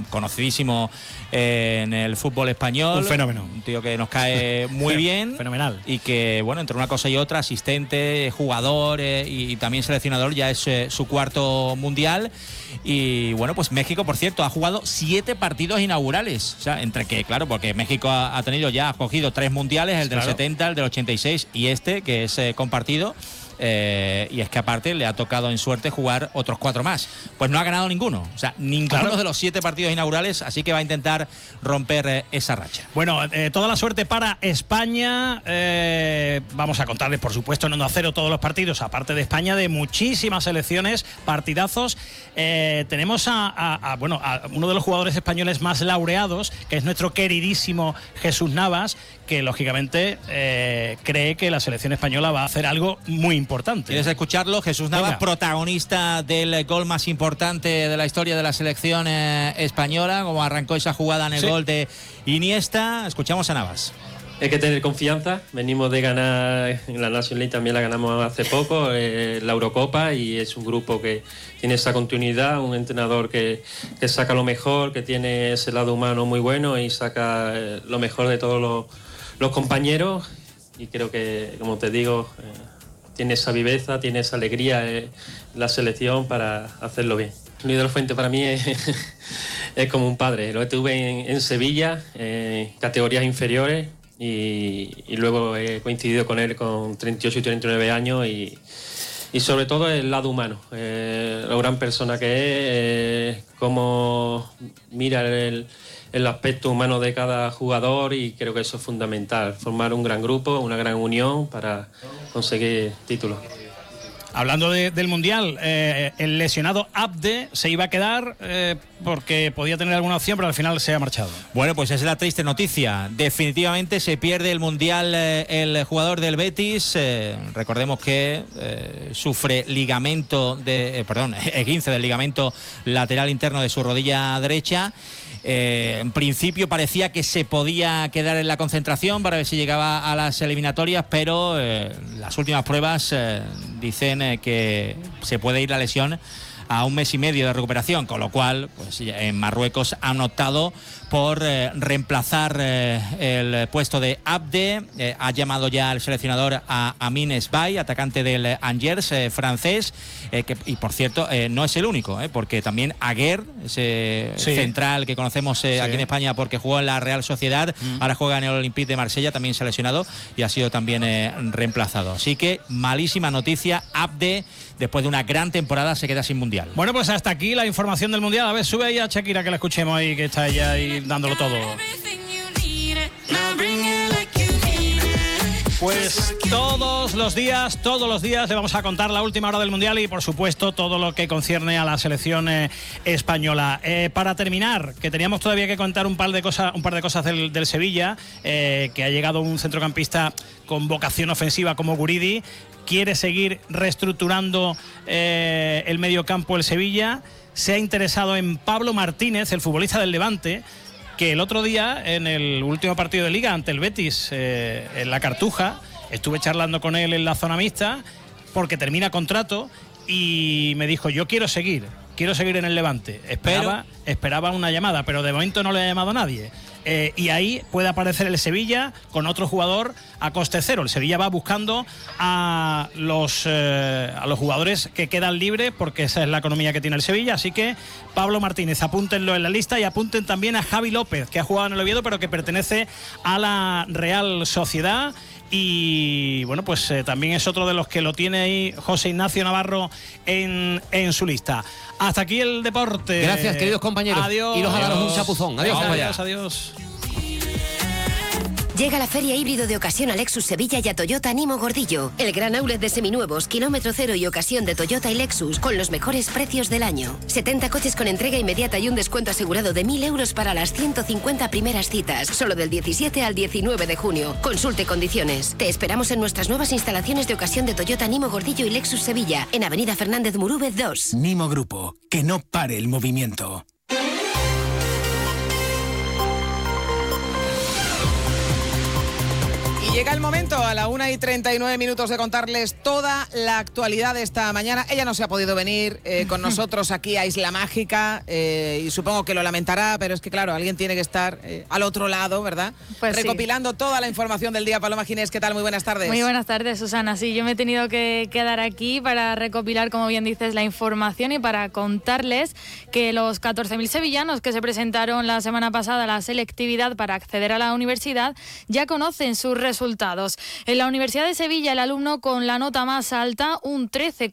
conocidísimo en el fútbol español. Un fenómeno. Un tío que nos cae muy bien. Fenomenal. Y que, bueno, entre una cosa y otra, asistente, jugador y también seleccionador, ya es su cuarto mundial. Y bueno, pues México, por cierto, ha jugado 7 partidos inaugurales. O sea, entre que, claro, porque México ha cogido 3 mundiales, el del 70, el del 86 y este, que es compartido. Y es que aparte le ha tocado en suerte jugar otros 4 más. Pues no ha ganado ninguno. O sea, ninguno de los 7 partidos inaugurales, así que va a intentar romper esa racha. Bueno, toda la suerte para España. Vamos a contarles, por supuesto, en Onda Cero todos los partidos, aparte de España, de muchísimas selecciones, partidazos. Tenemos a uno de los jugadores españoles más laureados, que es nuestro queridísimo Jesús Navas, que lógicamente cree que la selección española va a hacer algo muy importante. ¿Quieres escucharlo? Jesús Navas, protagonista del gol más importante de la historia de la selección española, como arrancó esa jugada en el gol de Iniesta. Escuchamos a Navas. Hay que tener confianza. Venimos de ganar en la National League, también la ganamos hace poco, la Eurocopa, y es un grupo que tiene esa continuidad, un entrenador que saca lo mejor, que tiene ese lado humano muy bueno y saca lo mejor de todos los compañeros, y creo que, como te digo, tiene esa viveza, tiene esa alegría la selección para hacerlo bien. Luis de la Fuente para mí es como un padre. Lo tuve en Sevilla, categorías inferiores, y luego he coincidido con él con 38 y 39 años y sobre todo el lado humano, la gran persona que es, cómo mira el aspecto humano de cada jugador, y creo que eso es fundamental, formar un gran grupo, una gran unión para conseguir títulos. Hablando del Mundial, el lesionado Abde se iba a quedar porque podía tener alguna opción, pero al final se ha marchado. Bueno, pues esa es la triste noticia. Definitivamente se pierde el Mundial el jugador del Betis. Recordemos que sufre esguince del ligamento lateral interno de su rodilla derecha. En principio parecía que se podía quedar en la concentración para ver si llegaba a las eliminatorias, pero las últimas pruebas dicen que se puede ir la lesión a 1 mes y medio de recuperación, con lo cual pues en Marruecos han optado por reemplazar el puesto de Abde. Ha llamado ya al seleccionador a Amin Esbay, atacante del Angers francés, y por cierto no es el único, porque también Aguer, ese central que conocemos aquí en España porque jugó en la Real Sociedad, ahora juega en el Olympique de Marsella, también se ha lesionado y ha sido también reemplazado. Así que malísima noticia. Abde, después de una gran temporada, se queda sin Mundial. Bueno, pues hasta aquí la información del Mundial. A ver, sube ahí a Shakira, que la escuchemos ahí, que está ella ahí dándolo todo. Pues todos los días le vamos a contar la última hora del Mundial y, por supuesto, todo lo que concierne a la selección española. Para terminar, que teníamos todavía que contar un par de cosas del Sevilla, que ha llegado un centrocampista con vocación ofensiva como Guridi. Quiere seguir reestructurando el mediocampo el Sevilla. Se ha interesado en Pablo Martínez, el futbolista del Levante, que el otro día, en el último partido de Liga ante el Betis, en la Cartuja, estuve charlando con él en la zona mixta, porque termina contrato, y me dijo, yo quiero seguir en el Levante. Esperaba una llamada, pero de momento no le ha llamado nadie. Y ahí puede aparecer el Sevilla con otro jugador a coste cero. El Sevilla va buscando a los jugadores que quedan libres, porque esa es la economía que tiene el Sevilla. Así que Pablo Martínez, apúntenlo en la lista, y apunten también a Javi López, que ha jugado en el Oviedo pero que pertenece a la Real Sociedad. Y bueno, pues también es otro de los que lo tiene ahí José Ignacio Navarro en su lista. Hasta aquí el deporte. Gracias, queridos compañeros. Adiós. Y los a daros un chapuzón. Adiós. Llega la Feria Híbrido de Ocasión a Lexus Sevilla y a Toyota Nimo Gordillo. El gran outlet de seminuevos, kilómetro cero y ocasión de Toyota y Lexus con los mejores precios del año. 70 coches con entrega inmediata y un descuento asegurado de 1.000 euros para las 150 primeras citas. Solo del 17 al 19 de junio. Consulte condiciones. Te esperamos en nuestras nuevas instalaciones de ocasión de Toyota Nimo Gordillo y Lexus Sevilla, en Avenida Fernández Murúbez 2. Nimo Grupo, que no pare el movimiento. Llega Llega el momento a la 1:39 de contarles toda la actualidad de esta mañana. Ella no se ha podido venir con nosotros aquí a Isla Mágica y supongo que lo lamentará, pero es que claro, alguien tiene que estar al otro lado, ¿verdad? Pues recopilando toda la información del día. Paloma Ginés, ¿qué tal? Muy buenas tardes. Muy buenas tardes, Susana. Sí, yo me he tenido que quedar aquí para recopilar, como bien dices, la información y para contarles que los 14.000 sevillanos que se presentaron la semana pasada a la selectividad para acceder a la universidad ya conocen sus resultados. En la Universidad de Sevilla, el alumno con la nota más alta, un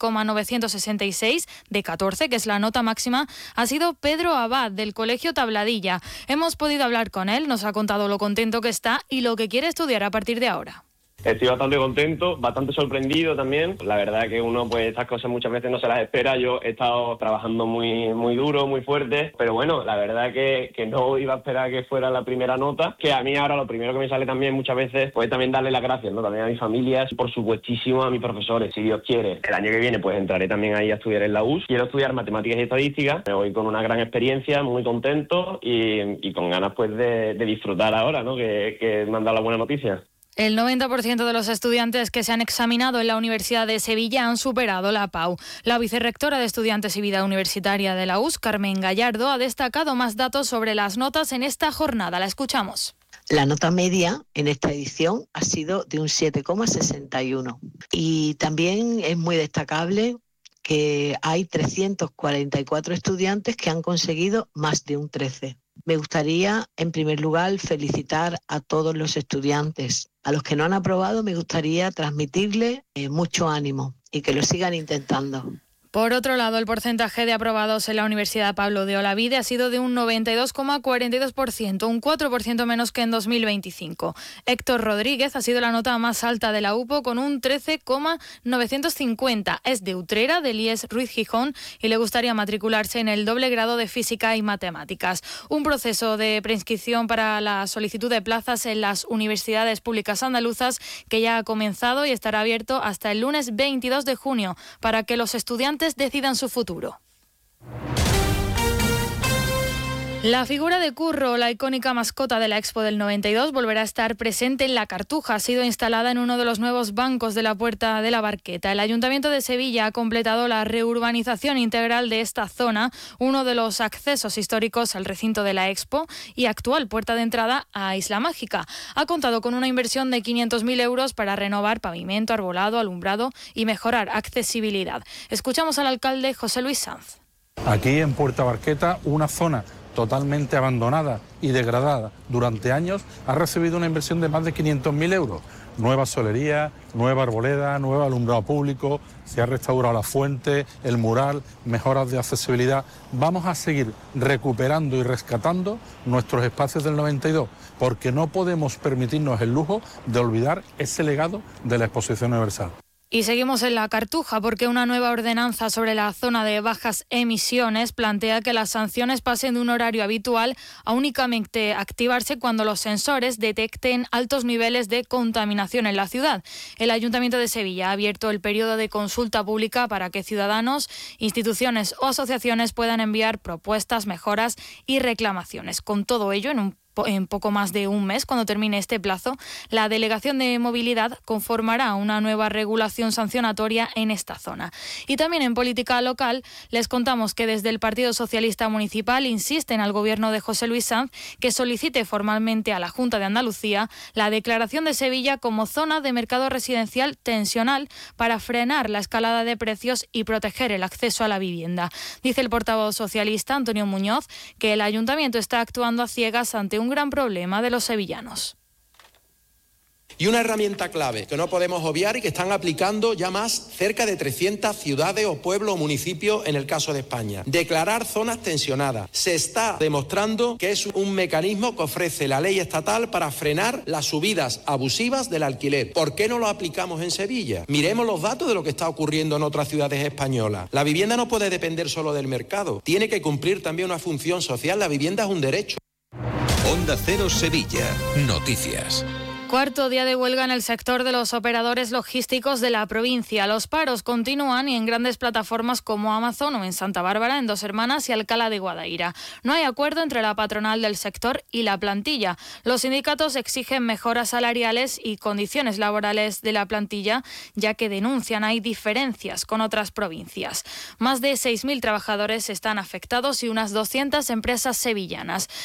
13,966 de 14, que es la nota máxima, ha sido Pedro Abad, del Colegio Tabladilla. Hemos podido hablar con él, nos ha contado lo contento que está y lo que quiere estudiar a partir de ahora. Estoy bastante contento, bastante sorprendido también. La verdad que uno, pues estas cosas muchas veces no se las espera. Yo he estado trabajando muy duro, muy fuerte, pero bueno, la verdad que no iba a esperar que fuera la primera nota. Que a mí ahora lo primero que me sale también muchas veces, pues también darle las gracias, ¿no? También a mi familia, por supuestísimo a mis profesores, si Dios quiere. El año que viene pues entraré también ahí a estudiar en la US. Quiero estudiar matemáticas y estadística. Me voy con una gran experiencia, muy contento y con ganas pues de disfrutar ahora, ¿no? Que me han dado la buena noticia. El 90% de los estudiantes que se han examinado en la Universidad de Sevilla han superado la PAU. La vicerrectora de Estudiantes y Vida Universitaria de la US, Carmen Gallardo, ha destacado más datos sobre las notas en esta jornada. La escuchamos. La nota media en esta edición ha sido de un 7,61. Y también es muy destacable que hay 344 estudiantes que han conseguido más de un 13. Me gustaría, en primer lugar, felicitar a todos los estudiantes. A los que no han aprobado, me gustaría transmitirles mucho ánimo y que lo sigan intentando. Por otro lado, el porcentaje de aprobados en la Universidad Pablo de Olavide ha sido de un 92,42%, un 4% menos que en 2025. Héctor Rodríguez ha sido la nota más alta de la UPO con un 13,950. Es de Utrera, del IES Ruiz Gijón, y le gustaría matricularse en el doble grado de Física y Matemáticas. Un proceso de preinscripción para la solicitud de plazas en las universidades públicas andaluzas que ya ha comenzado y estará abierto hasta el lunes 22 de junio para que los estudiantes decidan su futuro. La figura de Curro, la icónica mascota de la Expo del 92, volverá a estar presente en la Cartuja. Ha sido instalada en uno de los nuevos bancos de la Puerta de la Barqueta. El Ayuntamiento de Sevilla ha completado la reurbanización integral de esta zona, uno de los accesos históricos al recinto de la Expo y actual puerta de entrada a Isla Mágica. Ha contado con una inversión de 500.000 euros para renovar pavimento, arbolado, alumbrado y mejorar accesibilidad. Escuchamos al alcalde José Luis Sanz. Aquí en Puerta Barqueta, una zona totalmente abandonada y degradada durante años, ha recibido una inversión de más de 500.000 euros. Nueva solería, nueva arboleda, nuevo alumbrado público, se ha restaurado la fuente, el mural, mejoras de accesibilidad. Vamos a seguir recuperando y rescatando nuestros espacios del 92, porque no podemos permitirnos el lujo de olvidar ese legado de la Exposición Universal. Y seguimos en la Cartuja porque una nueva ordenanza sobre la zona de bajas emisiones plantea que las sanciones pasen de un horario habitual a únicamente activarse cuando los sensores detecten altos niveles de contaminación en la ciudad. El Ayuntamiento de Sevilla ha abierto el periodo de consulta pública para que ciudadanos, instituciones o asociaciones puedan enviar propuestas, mejoras y reclamaciones. Con todo ello, en poco más de un mes, cuando termine este plazo, la Delegación de Movilidad conformará una nueva regulación sancionatoria en esta zona. Y también en política local les contamos que desde el Partido Socialista Municipal insisten al Gobierno de José Luis Sanz que solicite formalmente a la Junta de Andalucía la declaración de Sevilla como zona de mercado residencial tensional para frenar la escalada de precios y proteger el acceso a la vivienda. Dice el portavoz socialista Antonio Muñoz que el Ayuntamiento está actuando a ciegas ante un gran problema de los sevillanos. Y una herramienta clave que no podemos obviar y que están aplicando ya más cerca de 300 ciudades o pueblos o municipios en el caso de España. Declarar zonas tensionadas. Se está demostrando que es un mecanismo que ofrece la ley estatal para frenar las subidas abusivas del alquiler. ¿Por qué no lo aplicamos en Sevilla? Miremos los datos de lo que está ocurriendo en otras ciudades españolas. La vivienda no puede depender solo del mercado. Tiene que cumplir también una función social. La vivienda es un derecho. Onda Cero Sevilla. Noticias. Cuarto día de huelga en el sector de los operadores logísticos de la provincia. Los paros continúan y en grandes plataformas como Amazon o en Santa Bárbara, en Dos Hermanas y Alcalá de Guadaira. No hay acuerdo entre la patronal del sector y la plantilla. Los sindicatos exigen mejoras salariales y condiciones laborales de la plantilla, ya que denuncian hay diferencias con otras provincias. Más de 6.000 trabajadores están afectados y unas 200 empresas sevillanas.